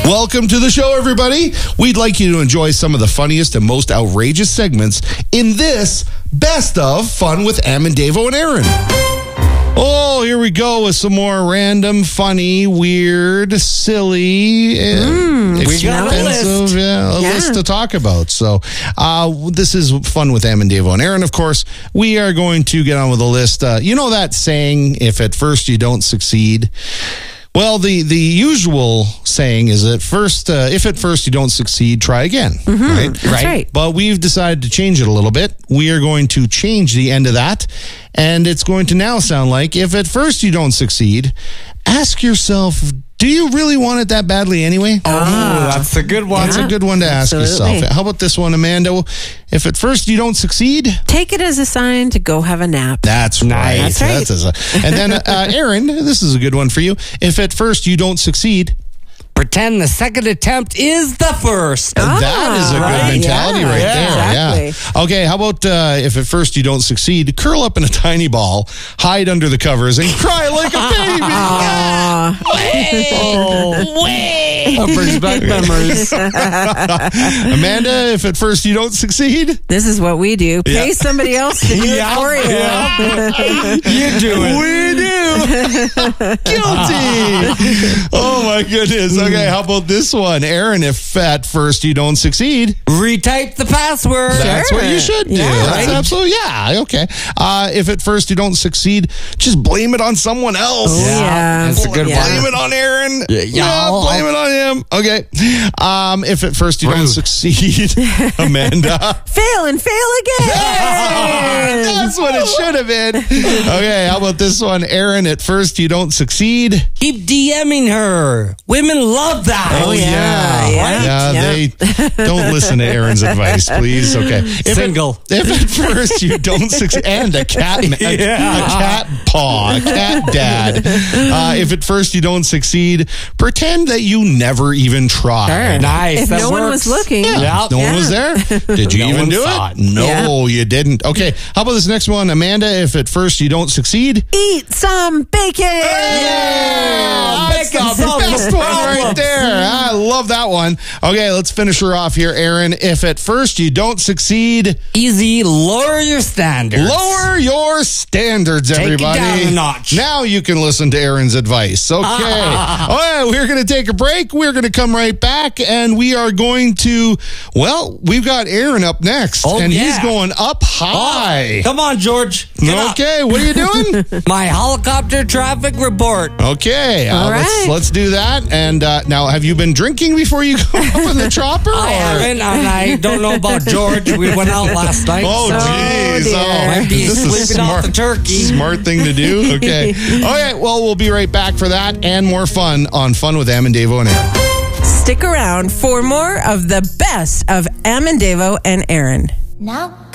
Welcome to the show, everybody. We'd like you to enjoy some of the funniest and most outrageous segments in this Best of Fun with Am and Davo and Aaron. Oh, here we go with some more random, funny, weird, silly, expensive list to talk about. So this is Fun with Am and Davo and Aaron. Of course, we are going to get on with the list. You know that saying, if at first you don't succeed? Well, the usual saying is if at first you don't succeed, try again. Mm-hmm. That's right. But we've decided to change it a little bit. We are going to change the end of that, and it's going to now sound like if at first you don't succeed, ask yourself, do you really want it that badly anyway? Oh, that's a good one. That's a good one to ask yourself. How about this one, Amanda? If at first you don't succeed, take it as a sign to go have a nap. That's right. That's right. And then, Aaron, this is a good one for you. If at first you don't succeed, pretend the second attempt is the first. That is a good mentality right there. Exactly. Yeah. Okay, how about if at first you don't succeed, curl up in a tiny ball, hide under the covers, and cry like a baby. That brings back memories. Amanda, if at first you don't succeed, this is what we do. Pay somebody else to do it for you. You do it. We do. Guilty. Oh, my goodness. Okay, how about this one? Aaron, if at first you don't succeed, retype the password. That's what you should do. Yeah, That's absolutely, okay. If at first you don't succeed, just blame it on someone else. Oh, yeah. That's a good one. Blame it on Aaron. Blame it on him. Okay. If at first you don't succeed, Amanda. Fail and fail again. That's what it should have been. Okay, how about this one? Aaron, at first you don't succeed. Keep DMing her. Women love that. Oh, yeah. They don't listen to Aaron's advice, please. Okay. Single. If at first you don't succeed, and a cat paw, a cat dad. If at first you don't succeed, pretend that you never even tried. Sure. Nice. If no one was looking. No one was there. Did you even do it? No, you didn't. Okay. How about this next one, Amanda? If at first you don't succeed, eat some bacon. Yeah, that's the best one right there. I love that one. Okay, let's finish her off here, Aaron. If at first you don't succeed, easy, lower your standards. Lower your standards, everybody. Take it down a notch. Now you can listen to Aaron's advice. Okay. All right, we're going to take a break. We're going to come right back, and we are going to, we've got Aaron up next, and he's going up high. Come on, George. Okay, what are you doing? My helicopter traffic report. Okay, let's do that. And now, have you been drinking before you go up in the chopper? I haven't, and I don't know about George. We went out last night. Oh, jeez. Might be sleeping off the turkey. Smart thing to do. Okay. Okay, well, we'll be right back for that and more fun on Fun with Am and Davo and Aaron. Stick around for more of the best of Am and Davo and Aaron. Now